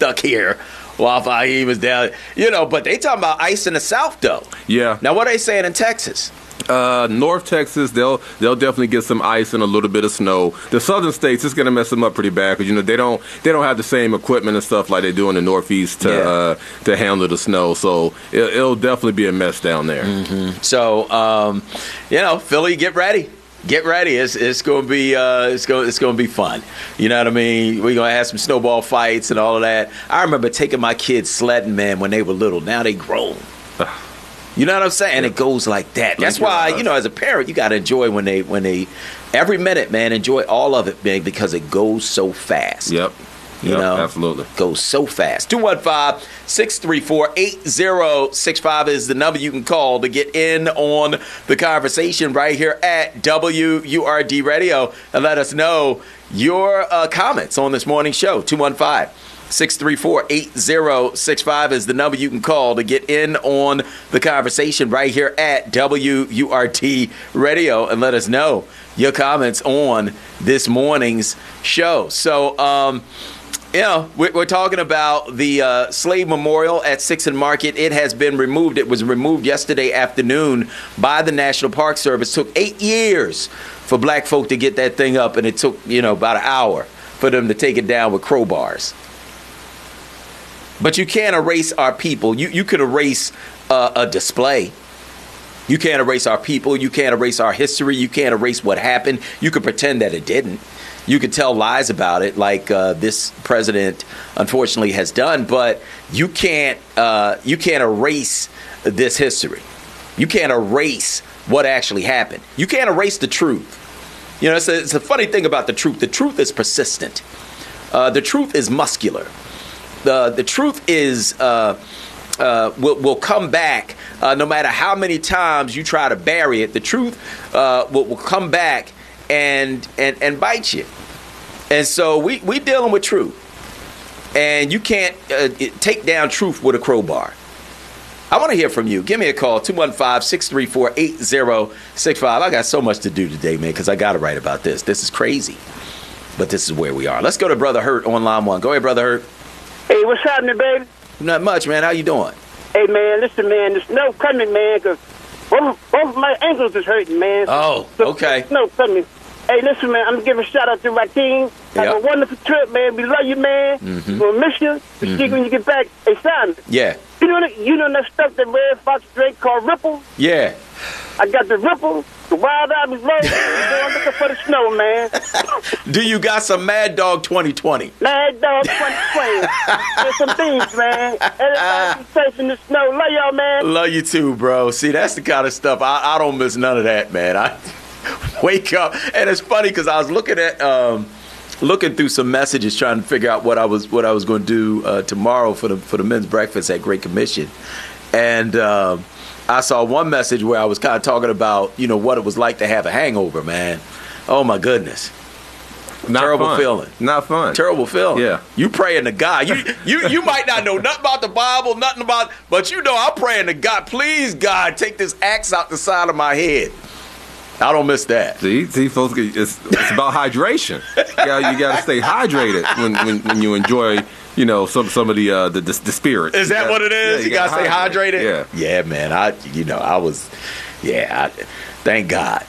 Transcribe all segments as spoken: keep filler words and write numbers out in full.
stuck here while Fahim was down. You know, but they talking about ice in the South, though. Yeah. Now, what are they saying in Texas? Uh, North Texas, they'll they'll definitely get some ice and a little bit of snow. The southern states, it's going to mess them up pretty bad because you know they don't they don't have the same equipment and stuff like they do in the Northeast to Yeah. uh, to handle the snow. So it, it'll definitely be a mess down there. Mm-hmm. So um, you know, Philly, get ready. Get ready. It's it's going to be uh, it's going it's going to be fun. You know what I mean? We're going to have some snowball fights and all of that. I remember taking my kids sledding, man, when they were little. Now they grown. You know what I'm saying? And it goes like that. That's why, you know, as a parent, you got to enjoy when they, when they, every minute, man, enjoy all of it, man, because it goes so fast. Yep. You yep, know? Absolutely. Goes so fast. two one five, six three four, eight zero six five is the number you can call to get in on the conversation right here at W U R D Radio and let us know your uh, comments on this morning's show. two one five, six three four, eight zero six five is the number you can call to get in on the conversation right here at W U R T Radio and let us know your comments on this morning's show. So, um, you know, we're, we're talking about the uh, Slave Memorial at Sixth and Market. It has been removed. It was removed yesterday afternoon by the National Park Service. It took eight years for black folk to get that thing up, and it took, you know, about an hour for them to take it down with crowbars. But you can't erase our people. You you could erase uh, a display. You can't erase our people. You can't erase our history. You can't erase what happened. You could pretend that it didn't. You could tell lies about it like uh, this president unfortunately has done. But you can't uh, you can't erase this history. You can't erase what actually happened. You can't erase the truth. You know, it's a, it's a funny thing about the truth. The truth is persistent. Uh, the truth is muscular. The the truth is uh, uh, will will come back uh, no matter how many times you try to bury it. The truth uh, will, will come back and and and bite you. And so we we dealing with truth, and you can't uh, take down truth with a crowbar. I want to hear from you. Give me a call, two one five, six three four, eight zero six five. I got so much to do today, man, because I got to write about this. This is crazy, but this is where we are. Let's go to Brother Hurt on line one. Go ahead, Brother Hurt. Hey, what's happening, baby? Not much, man. How you doing? Hey, man, listen, man, the snow coming, man, because both, both of my ankles is hurting, man. Oh, so, okay. Snow coming. Hey, listen, man, I'm going to give a shout-out to my team. Have Yep. a wonderful trip, man. We love you, man. Mm-hmm. We'll miss you. We'll see you when you get back. Hey, Simon. Yeah. You know that, you know that stuff that Red Fox drink called Ripple? Yeah. I got the Ripple, the Wild Ivy Low. I'm looking for the snow, man. Do you got some Mad Dog twenty twenty? Mad Dog twenty twenty. There's some things, man. Everybody be safe in the snow. Love y'all, man. Love you too, bro. See, that's the kind of stuff. I, I don't miss none of that, man. I wake up, and it's funny because I was looking at, um, looking through some messages, trying to figure out what I was what I was going to do uh, tomorrow for the for the men's breakfast at Great Commission, and um, I saw one message where I was kind of talking about, you know, what it was like to have a hangover, man. Oh my goodness. Not Terrible fun. feeling. Not fun. Terrible feeling. Yeah. You praying to God. You you you might not know nothing about the Bible, nothing about, but you know I'm praying to God. Please, God, take this axe out the side of my head. I don't miss that. See, see, folks, it's, it's about hydration. You got, you got to stay hydrated when, when, when you enjoy, you know, some some of the uh, the, the, the spirits. Is that you what it is? Yeah, you, you gotta, gotta stay hydrated. Yeah, yeah, man. I, you know, I was, yeah. I, thank God.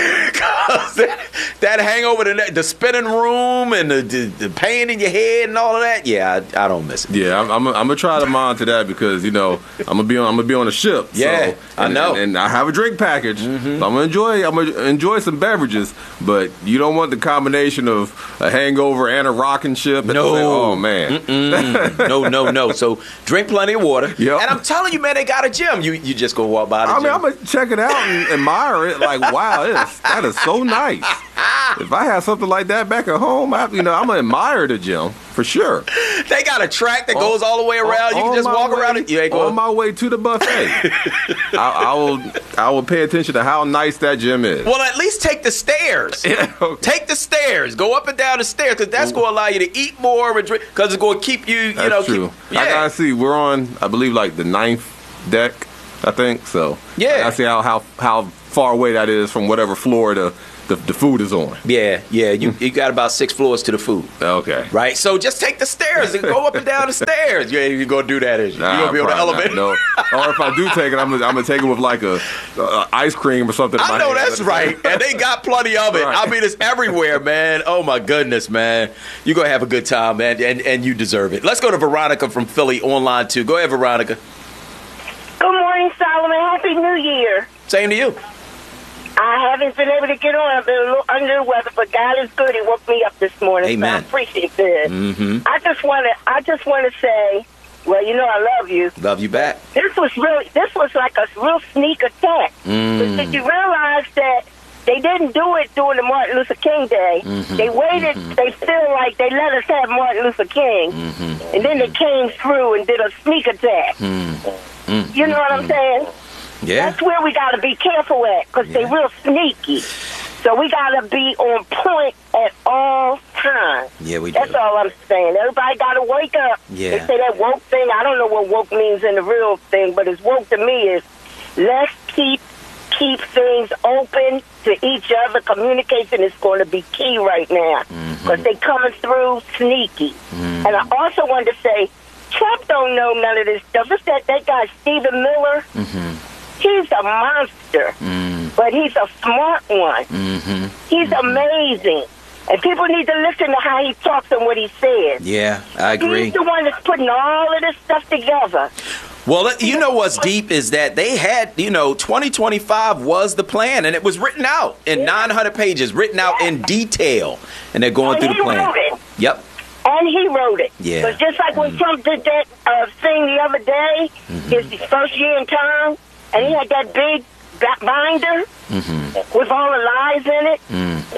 that, that hangover, the, the spinning room, and the, the, the pain in your head, and all of that. Yeah, I, I don't miss it. Yeah, I'm, I'm, I'm gonna try to monitor that because you know I'm gonna be on I'm gonna be on a ship. Yeah, so, I and, know. and, and I have a drink package. Mm-hmm. So I'm gonna enjoy I'm gonna enjoy some beverages, but you don't want the combination of a hangover and a rocking ship. At No, the same, oh man, no, no, no. So drink plenty of water. Yep. And I'm telling you, man, they got a gym. You you just gonna walk by the I gym. mean, I'm gonna check it out and admire it. Like, wow, it's, that is so nice. If I had something like that back at home, I, you know, I'm gonna admire the gym for sure. They got a track that goes all the way around. On, you can just walk way, around it. You ain't on going. my way to the buffet. I, I will. I will pay attention to how nice that gym is. Well, at least take the stairs. Yeah, okay. Take the stairs. Go up and down the stairs because that's going to allow you to eat more and drink because it's going to keep you. You That's know, true. Keep, yeah. I gotta see. We're on, I believe, like the ninth deck. I think so. Yeah. I gotta see how how how far away that is from whatever floor the the, the food is on. Yeah, yeah. You you got about six floors to the food. Okay. Right? So just take the stairs and go up and down the stairs. You ain't even going to do that, is you? Nah, You're going to be on the elevator? Not, no. Or if I do take it, I'm going to take it with like a uh, ice cream or something. I know that's right. And they got plenty of it. Right. I mean, it's everywhere, man. Oh, my goodness, man. You're going to have a good time, man, and, and you deserve it. Let's go to Veronica from Philly online, too. Go ahead, Veronica. Good morning, Solomon. Happy New Year. Same to you. I haven't been able to get on. I've been a little under the weather, but God is good. He woke me up this morning. Amen. So I appreciate that. Mm-hmm. I just want to. I just want to say, well, you know, I love you. Love you back. This was really. This was like a real sneak attack. Mm. But did you realize that they didn't do it during the Martin Luther King Day? Mm-hmm. They waited. Mm-hmm. They feel like they let us have Martin Luther King, mm-hmm. and then they came through and did a sneak attack. Mm-hmm. You know what I'm saying? Yeah. That's where we got to be careful at, because yeah. they real sneaky. So we got to be on point at all times. Yeah, we do. That's all I'm saying. Everybody got to wake up. Yeah. They say that woke thing. I don't know what woke means in the real thing, but it's woke to me is let's keep keep things open to each other. Communication is going to be key right now, because mm-hmm. they coming through sneaky. Mm-hmm. And I also wanted to say, Trump don't know none of this stuff. It's that, that guy, Stephen Miller. Mm-hmm. He's a monster, mm. but he's a smart one. Mm-hmm. He's mm-hmm. amazing. And people need to listen to how he talks and what he says. Yeah, I agree. He's the one that's putting all of this stuff together. Well, you know what's deep is that they had, you know, twenty twenty-five was the plan, and it was written out in yeah. nine hundred pages, written out yeah. in detail, and they're going and through the plan. Wrote it. Yep. And he wrote it. Yeah. But just like when mm. Trump did that uh, thing the other day, mm-hmm. his first year in term, and he had that big binder mm-hmm. with all the lies in it.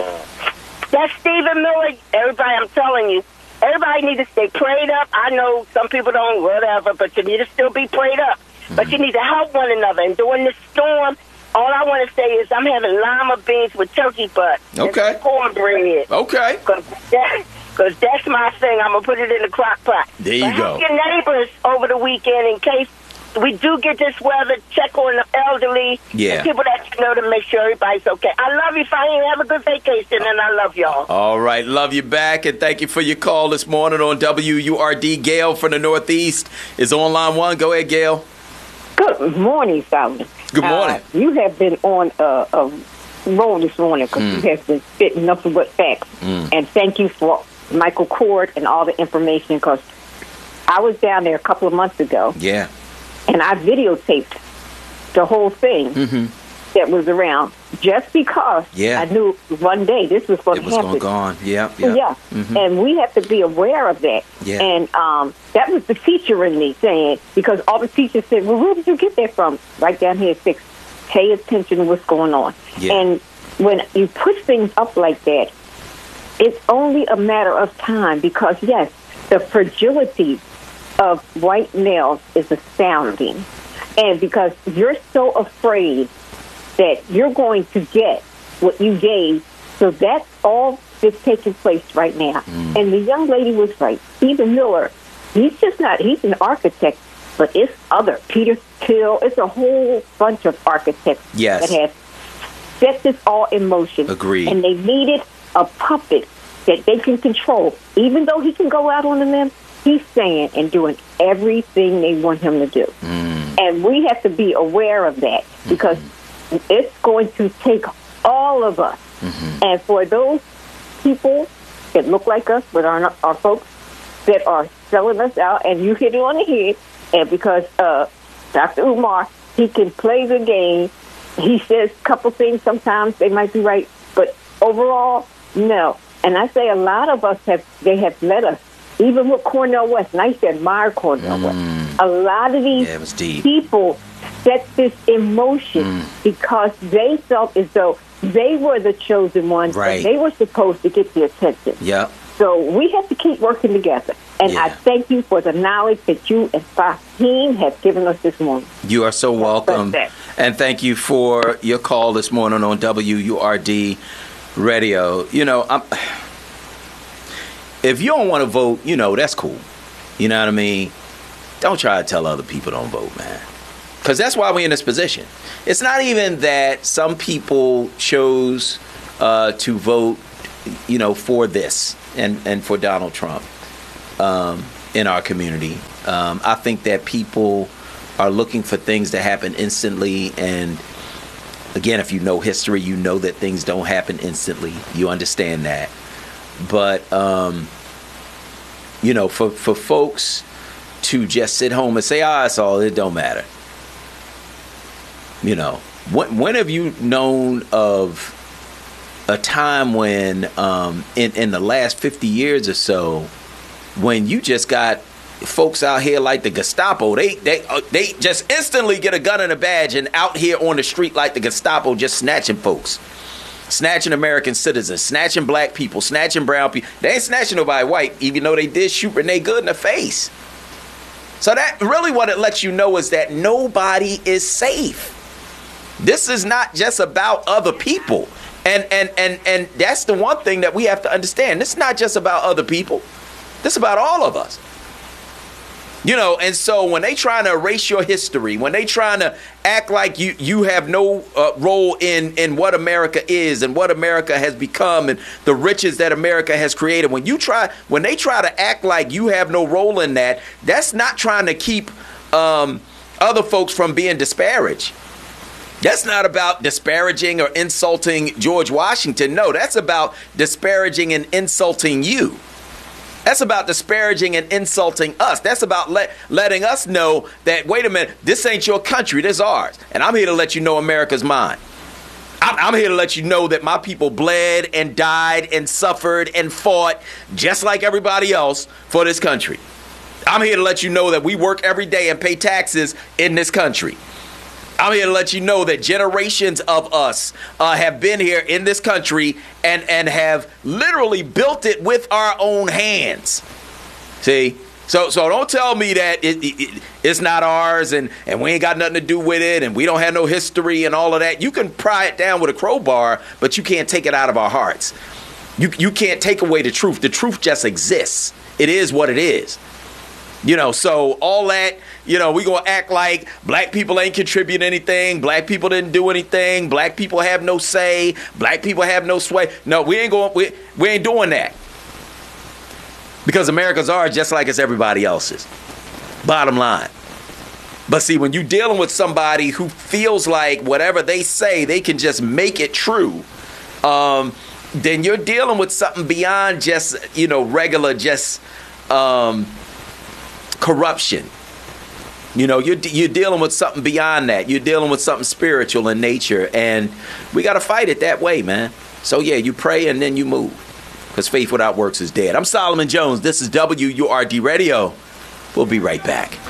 Mm. That's Stephen Miller. Everybody, I'm telling you, everybody needs to stay prayed up. I know some people don't, whatever, but you need to still be prayed up. Mm-hmm. But you need to help one another. And during this storm, all I want to say is I'm having lima beans with turkey butt. Okay. And cornbread. Okay. Because that, that's my thing. I'm going to put it in the crock pot. There you but go. Help your neighbors over the weekend in case we do get this weather. Check on the elderly. Yeah. And people that you know to make sure everybody's okay. I love you, Fahim. Have a good vacation, and I love y'all. All right. Love you back, and thank you for your call this morning on W U R D. Gail from the Northeast is on line one. Go ahead, Gail. Good morning, Solomon. Good morning. Uh, you have been on a, a roll this morning because mm. you have been spitting nothing but facts. Mm. And thank you for Michael Cord and all the information, because I was down there a couple of months ago. Yeah. And I videotaped the whole thing mm-hmm. that was around, just because yeah. I knew one day this was going it to was happen. It was going to go on. Yeah, yeah. Yeah. Mm-hmm. And we have to be aware of that. Yeah. And um, that was the teacher in me saying, because all the teachers said, well, where did you get that from? Right down here at six. Pay attention to what's going on. Yeah. And when you put things up like that, it's only a matter of time, because, yes, the fragility of white males is astounding. And because you're so afraid that you're going to get what you gave, so that's all that's taking place right now. Mm. And the young lady was right. Stephen Miller, he's just not, he's an architect, but it's other. Peter Thiel, it's a whole bunch of architects yes. that have set this all in motion. Agreed. And they needed a puppet that they can control. Even though he can go out on the limb, he's saying and doing everything they want him to do. Mm. And we have to be aware of that, because mm-hmm. it's going to take all of us. Mm-hmm. And for those people that look like us, but are not, are folks that are selling us out, and you hit it on the head, and because uh, Doctor Umar, he can play the game. He says a couple things. Sometimes they might be right, but overall, no. And I say a lot of us have, they have led us, even with Cornel West, and I used to admire Cornel mm. West. A lot of these yeah, people set this in motion mm. because they felt as though they were the chosen ones, right. and they were supposed to get the attention. Yep. So we have to keep working together. And yeah. I thank you for the knowledge that you and Fahim have given us this morning. You are so welcome. And thank you for your call this morning on W U R D Radio. You know, I'm, if you don't want to vote, you know, that's cool. You know what I mean? Don't try to tell other people don't vote, man. Because that's why we're in this position. It's not even that some people chose uh, to vote, you know, for this and, and for Donald Trump um, in our community. Um, I think that people are looking for things to happen instantly. And again, if you know history, you know that things don't happen instantly. You understand that. But, um, you know, for, for folks to just sit home and say, ah, it's all, it don't matter. You know, when, when have you known of a time when, um, in, in the last fifty years or so, when you just got folks out here like the Gestapo, they they uh, they just instantly get a gun and a badge and out here on the street like the Gestapo, just snatching folks, snatching American citizens, snatching black people, snatching brown people. They ain't snatching nobody white, even though they did shoot Renee Good in the face. So that really what it lets you know is that nobody is safe. This is not just about other people. And and and and that's the one thing that we have to understand. This is not just about other people. This is about all of us. You know, and so when they trying to erase your history, when they trying to act like you, you have no uh, role in, in what America is and what America has become and the riches that America has created, when you try, when they try to act like you have no role in that, that's not trying to keep um, other folks from being disparaged. That's not about disparaging or insulting George Washington. No, that's about disparaging and insulting you. That's about disparaging and insulting us. That's about let, letting us know that, wait a minute, this ain't your country, this is ours. And I'm here to let you know America's mine. I'm, I'm here to let you know that my people bled and died and suffered and fought just like everybody else for this country. I'm here to let you know that we work every day and pay taxes in this country. I'm here to let you know that generations of us uh, have been here in this country and, and have literally built it with our own hands. See? So so don't tell me that it, it, it's not ours and, and we ain't got nothing to do with it and we don't have no history and all of that. You can pry it down with a crowbar, but you can't take it out of our hearts. You, you can't take away the truth. The truth just exists. It is what it is. You know, so all that, you know, we going to act like black people ain't contribute anything. Black people didn't do anything. Black people have no say. Black people have no sway. No, we ain't going, we, we ain't doing that. Because America's ours just like it's everybody else's. Bottom line. But see, when you're dealing with somebody who feels like whatever they say, they can just make it true, um, then you're dealing with something beyond just, you know, regular, just, um, corruption. You know, you're you're dealing with something beyond that. You're dealing with something spiritual in nature, and we got to fight it that way, man. So yeah, you pray and then you move, because faith without works is dead. I'm Solomon Jones. This is W U R D Radio. We'll be right back.